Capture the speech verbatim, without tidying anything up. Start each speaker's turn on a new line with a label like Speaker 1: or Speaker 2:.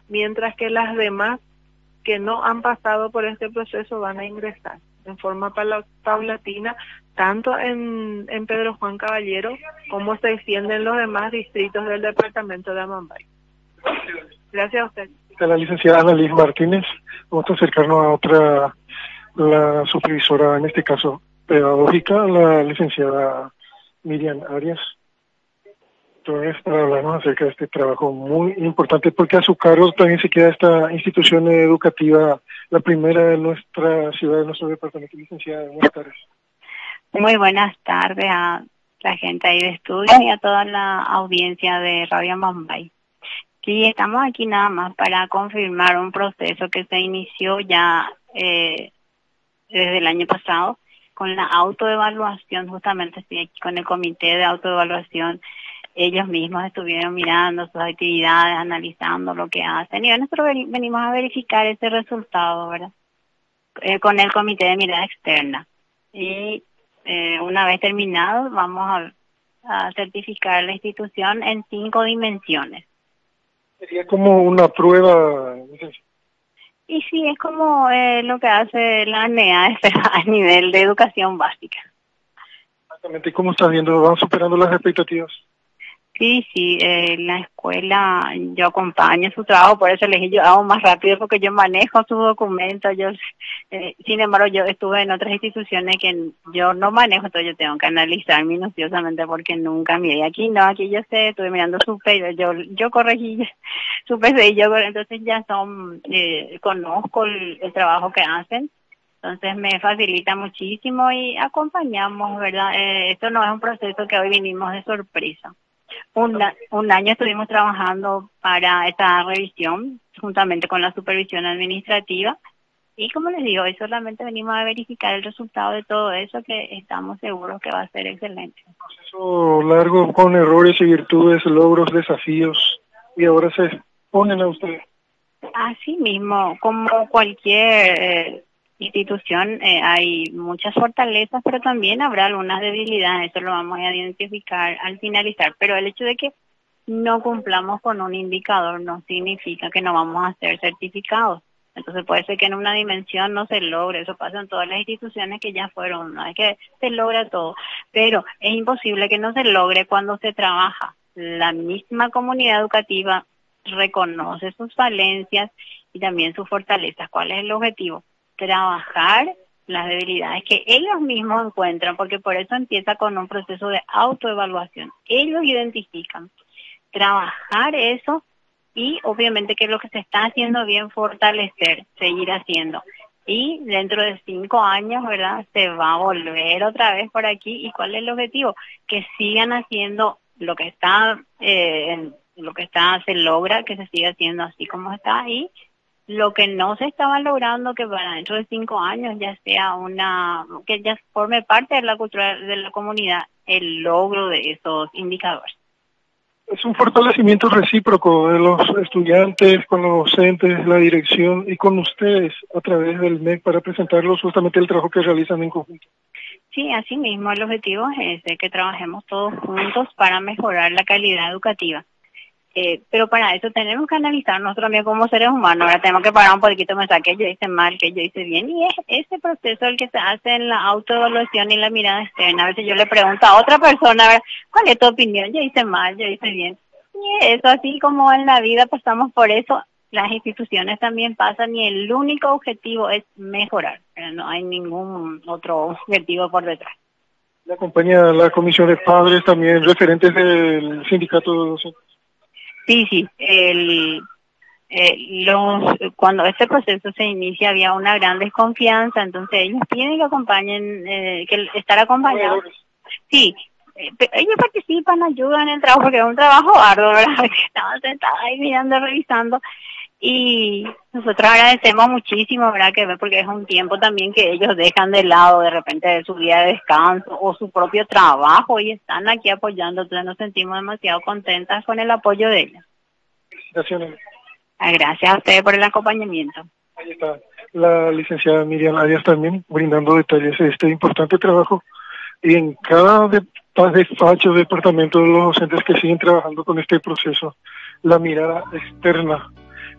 Speaker 1: mientras que las demás que no han pasado por este proceso van a ingresar en forma paulatina, tanto en, en Pedro Juan Caballero como se extiende en los demás distritos del departamento de Amambay. Gracias a usted.
Speaker 2: La licenciada Ana Liz Martínez, vamos a acercarnos a otra, la supervisora, en este caso pedagógica, la licenciada Miriam Arias. Entonces, para hablarnos acerca de este trabajo muy importante, porque a su cargo también se queda esta institución educativa, la primera de nuestra ciudad, de nuestro departamento. Licenciada, buenas tardes.
Speaker 3: Muy buenas tardes a la gente ahí de estudio y a toda la audiencia de Radio Amambay. Sí, estamos aquí nada más para confirmar un proceso que se inició ya eh, desde el año pasado con la autoevaluación. Justamente estoy aquí con el comité de autoevaluación. Ellos mismos estuvieron mirando sus actividades, analizando lo que hacen y nosotros venimos a verificar ese resultado, ¿verdad? Eh, con el comité de mirada externa. Y eh, una vez terminado vamos a, a certificar la institución en cinco dimensiones.
Speaker 2: Sería como una prueba.
Speaker 3: Y sí, es como eh, lo que hace la N E A a nivel de educación básica.
Speaker 2: Exactamente. ¿Y cómo estás viendo? ¿Van superando las expectativas?
Speaker 3: Sí, sí, eh, la escuela, yo acompaño su trabajo, por eso les dije, yo hago más rápido porque yo manejo sus documentos. Yo, eh, sin embargo, yo estuve en otras instituciones que yo no manejo, entonces yo tengo que analizar minuciosamente porque nunca miré aquí, no, aquí yo sé, estuve mirando su P I, yo yo corregí su P C I, yo, entonces ya son, eh, conozco el, el trabajo que hacen. Entonces me facilita muchísimo y acompañamos, ¿verdad? Eh, esto no es un proceso que hoy vinimos de sorpresa. Un, un año estuvimos trabajando para esta revisión, juntamente con la supervisión administrativa, y como les digo, hoy solamente venimos a verificar el resultado de todo eso, que estamos seguros que va a ser excelente.
Speaker 2: Un proceso largo, con errores y virtudes, logros, desafíos, y ahora se ponen a ustedes.
Speaker 3: Así mismo, como cualquier eh, institución, eh, hay muchas fortalezas, pero también habrá algunas debilidades, eso lo vamos a identificar al finalizar, pero el hecho de que no cumplamos con un indicador no significa que no vamos a ser certificados. Entonces puede ser que en una dimensión no se logre, eso pasa en todas las instituciones que ya fueron, no es que se logra todo, pero es imposible que no se logre cuando se trabaja. La misma comunidad educativa reconoce sus falencias y también sus fortalezas. ¿Cuál es el objetivo? Trabajar las debilidades que ellos mismos encuentran, porque por eso empieza con un proceso de autoevaluación. Ellos identifican, trabajar eso y obviamente que lo que se está haciendo bien, fortalecer, seguir haciendo. Y dentro de cinco años, ¿verdad?, se va a volver otra vez por aquí. ¿Y cuál es el objetivo? Que sigan haciendo lo que está, eh, lo que está, se logra, que se siga haciendo así como está ahí. Lo que no se estaba logrando, que para dentro de cinco años ya sea una, que ya forme parte de la cultura de la comunidad, el logro de esos indicadores.
Speaker 2: Es un fortalecimiento recíproco de los estudiantes, con los docentes, la dirección y con ustedes a través del M E C para presentarlos justamente el trabajo que realizan en conjunto.
Speaker 3: Sí, así mismo el objetivo es ese, que trabajemos todos juntos para mejorar la calidad educativa. Eh, pero para eso tenemos que analizar nosotros también como seres humanos. Ahora tenemos que parar un poquito, pensar que yo hice mal, que yo hice bien, y es ese proceso el que se hace en la autoevaluación y la mirada externa. A veces yo le pregunto a otra persona, a ver, ¿cuál es tu opinión? Yo hice mal, yo hice bien. Y eso, así como en la vida pasamos por eso, las instituciones también pasan, y el único objetivo es mejorar, pero no hay ningún otro objetivo por detrás.
Speaker 2: Le acompaña la comisión de padres, también referentes del sindicato de docentes.
Speaker 3: Sí, sí, el, eh, los, cuando este proceso se inicia había una gran desconfianza, entonces ellos piden que acompañen, eh, que estar acompañados. Sí, eh, ellos participan, ayudan en el trabajo, porque es un trabajo arduo, ¿verdad? Estaban sentados ahí mirando, revisando, y nosotros agradecemos muchísimo, ¿verdad? Que porque es un tiempo también que ellos dejan de lado de repente de su día de descanso o su propio trabajo y están aquí apoyando. Entonces nos sentimos demasiado contentas con el apoyo de ellos.
Speaker 2: Felicitaciones.
Speaker 3: Gracias a ustedes por el acompañamiento.
Speaker 2: Ahí está la licenciada Miriam Arias también brindando detalles de este importante trabajo, y en cada despacho, departamento de los docentes que siguen trabajando con este proceso, la mirada externa